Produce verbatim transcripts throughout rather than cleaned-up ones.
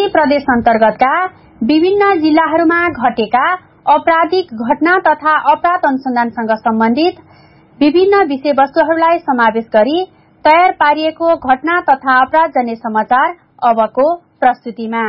बागमती प्रदेश अन्तर्गतका विभिन्न जिल्लाहरूमा घटेका आपराधिक घटना तथा अपराध अनुसन्धानसँग सम्बन्धित विभिन्न विषयवस्तुहरूलाई समावेश गरी तयार पारिएको घटना तथा अपराधजन्य समाचार अबको प्रस्तुतिमा।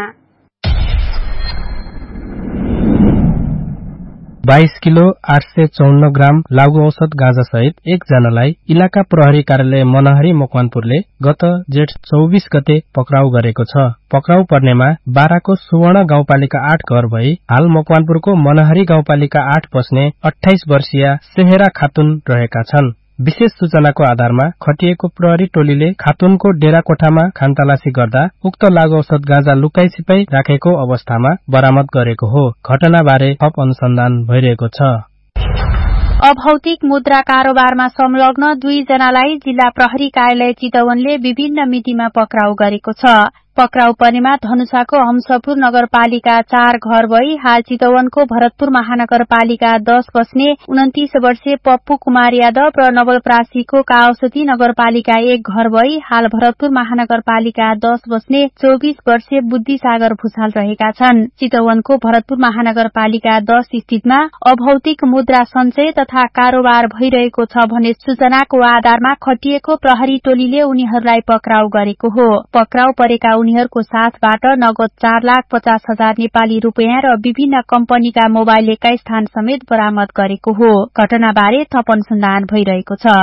बाइस किलो आठ सय चौन्न ग्राम लागू औषध गाँजा सहित एकजनालाई इलाका प्रहरी कार्यालय मनहरी मकवानपुरले गत जेठ चौबीस गते पक्राउ गरेको छ। पक्राउ पर्नेमा बाराको सुवर्ण गाउँपालिका आठ घर भई हाल मकवानपुरको मनहरी गाउँपालिका आठ बस्ने अठाइस वर्षीय सेहेरा खातुन रहेका छन्। विशेष सूचनाको आधारमा खटिएको प्रहरी टोलीले खातुनको डेरा कोठामा खानतलासी गर्दा उक्त लागू औषध गाँजा लुकाई छिपाई राखेको अवस्थामा बरामद गरेको हो। घटनाबारे थप अनुसन्धान भइरहेको छ। अभौतिक मुद्रा कारोबारमा संलग्न दुई जनालाई जिल्ला प्रहरी कार्यालय चितवनले विभिन्न मितिमा पक्राउ गरेको छ। पक्राउ पर्नेमा धनुषाको हम्सपुर नगरपालिका चार घर भई हाल चितवनको भरतपुर महानगरपालिका दस बस्ने उन्तीस वर्षीय पप्पू कुमार यादव र नवलपरासीको काओसती नगरपालिका एक घर भई हाल भरतपुर महानगरपालिका दस बस्ने चौबीस वर्षीय बुद्धि सागर भूषाल रहेका छन्। चितवनको भरतपुर महानगरपालिका दस स्थितमा अभौतिक मुद्रा सञ्चय तथा कारोबार भइरहेको छ भन्ने सूचनाको आधारमा खटिएको प्रहरी टोलीले उनीहरूलाई पक्राउ गरेको हो। पक्राउ परेका उनीहरूको साथबाट नगद चार लाख पचास हजार नेपाली रूपियाँ र विभिन्न कम्पनीका मोबाइल एक्काइस स्थान समेत बरामद गरेको हो। घटनाबारे थप अनुसन्धान भइरहेको छ।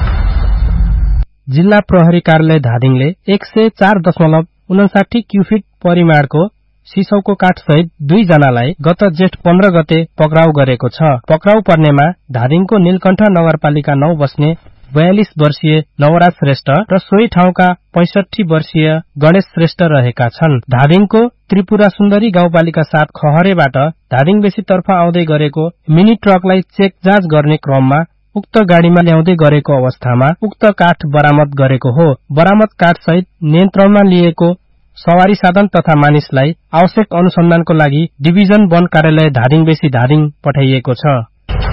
जिल्ला प्रहरी कार्यालय धादिङले एक सय चार दशमलव उनासाठी क्युफिट परिमाणको सिसौको काठ सहित दुई जनालाई गत जेठ पन्ध्र गते पक्राउ गरेको छ। पक्राउ पर्नेमा धादिङको नीलकण्ठ नगरपालिका नौ बस्ने बयालिस वर्षीय नवराज श्रेष्ठ र सोही ठाउँका पैंसठी वर्षीय गणेश श्रेष्ठ रहेका छन्। धादिङको त्रिपुरा सुन्दरी गाउँपालिका सात खहरेबाट धादिङ बेसीतर्फ आउँदै गरेको मिनी ट्रकलाई चेक जाँच गर्ने क्रममा उक्त गाड़ीमा ल्याउँदै गरेको अवस्थामा उक्त काठ बरामद गरेको हो। बरामद काठ सहित नियन्त्रणमा लिएको सवारी साधन तथा मानिसलाई आवश्यक अनुसन्धानको लागि डिभिजन वन कार्यालय धादिङ बेसी धादिङ पठाइएको छ।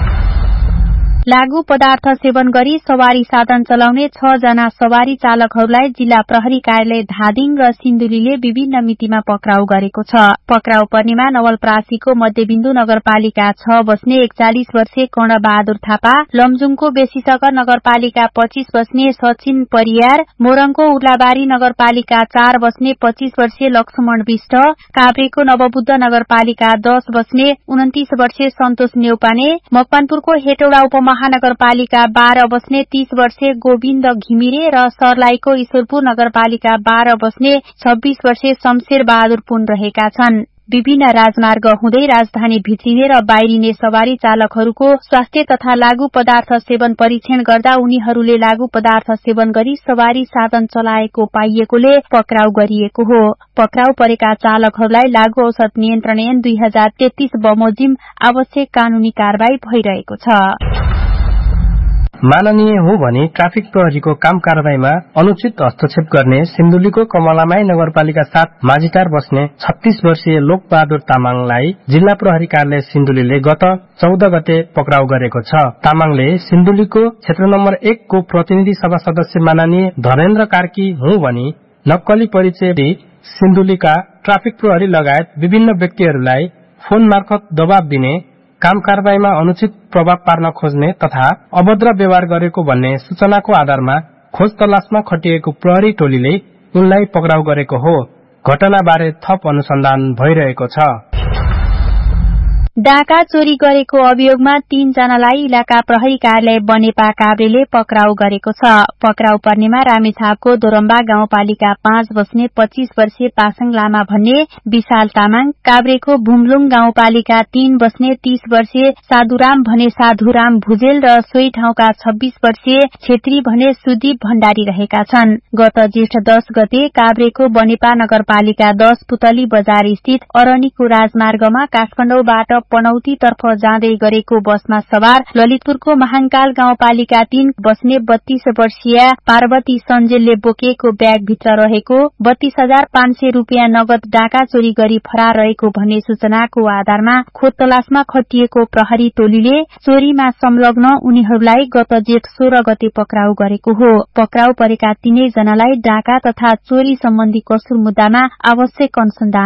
लागू पदार्थ सेवन गरी सवारी साधन चलाउने छ जना सवारी चालकहरूलाई जिल्ला प्रहरी कार्यालय धादिङ र सिन्धुलीले विभिन्न मितिमा पक्राउ गरेको छ। पक्राउ पर्नेमा नवलपरासीको मध्यबिन्दु नगरपालिका छ बस्ने एकचालिस वर्षीय कर्ण बहादुर थापा, लमजुङको बेसीसगर नगरपालिका पच्चीस बस्ने सचिन परियार, मोरङको उर्लाबारी नगरपालिका चार बस्ने पच्चीस वर्षीय लक्ष्मण विष्ट, काभ्रेको नवबुद्ध नगरपालिका दस बस्ने उन्तीस वर्षीय सन्तोष नेउपाने, मकवानपुरको हेटौडा उपमा महानगरपालिका बाह्र बस्ने तीस वर्षीय गोविन्द घिमिरे र सर्लाहीको ईश्वरपुर नगरपालिका बाह्र बस्ने छब्बीस वर्षीय शमशेर बहादुर पुन रहेका छन्। विभिन्न राजमार्ग हुँदै राजधानी भित्रिने र बाहिरिने सवारी चालकहरूको स्वास्थ्य तथा लागू पदार्थ सेवन परीक्षण गर्दा उनीहरूले लागू पदार्थ सेवन गरी सवारी साधन चलाएको पाइएकोले पक्राउ गरिएको हो। पक्राउ परेका चालकहरूलाई लागू औषध नियन्त्रण ऐन दुई हजार तेत्तीस बमोजिम आवश्यक कानूनी कारवाही भइरहेको छ। माननीय हो भने ट्राफिक प्रहरीको काम कारबाहीमा अनुचित हस्तक्षेप गर्ने सिन्धुलीको कमलामाई नगरपालिका सात माझीटार बस्ने छत्तीस वर्षीय लोकबहादुर तामाङलाई जिल्ला प्रहरी कार्यालय सिन्धुलीले गत चौध गते पक्राउ गरेको छ। तामाङले सिन्धुलीको क्षेत्र नम्बर एक को प्रतिनिधि सभा सदस्य माननीय धरेन्द्र कार्की हुँ भनी नक्कली परिचय दिई सिन्धुलीका ट्राफिक प्रहरी लगायत विभिन्न व्यक्तिहरूलाई फोन मार्फत दबाव दिने, काम कारबाहीमा अनुचित प्रभाव पार्न खोज्ने तथा अभद्र व्यवहार गरेको भन्ने सूचनाको आधारमा खोज तलासमा खटिएको प्रहरी टोलीले उनलाई पक्राउ गरेको हो। घटनाबारे थप अनुसन्धान भइरहेको छ। डाका चोरी गरेको अभियोगमा तीन जनालाई इलाका प्रहरी कार्यालय बनेपा काभ्रेले पक्राउ गरेको छ। पक्राउ पर्नेमा रामेछापको दोरम्बा गाउँपालिका पाँच बस्ने पच्चीस वर्षीय पासाङ लामा भन्ने विशाल तामाङ, काभ्रेको भुम्लुङ गाउँपालिका तीन बस्ने तीस वर्षीय साधुराम भने साधुराम भुजेल र सोही ठाउँका छब्बीस वर्षीय छेत्री भने सुदीप भण्डारी रहेका छन्। गत जेठ दस गते काभ्रेको बनेपा नगरपालिका दस पुतली बजार स्थित अरनीको राजमार्गमा काठमाडौँबाट पनौतीतर्फ जाँदै गरेको बसमा सवार ललितपुरको महाङकाल गाउँपालिका तीन बस्ने बत्तीस वर्षीय पार्वती सञ्जेलले बोकेको ब्यागभित्र रहेको बत्तीस हजार पाँच सय रूपियाँ नगद डाका चोरी गरी फरार रहेको भन्ने सूचनाको आधारमा खोज तलासमा खटिएको प्रहरी टोलीले चोरीमा संलग्न उनीहरूलाई गत जेठ सोह्र गते पक्राउ गरेको हो। पक्राउ परेका तीनै जनालाई डाका तथा चोरी सम्बन्धी कसुर मुद्दामा आवश्यक अनुसन्धान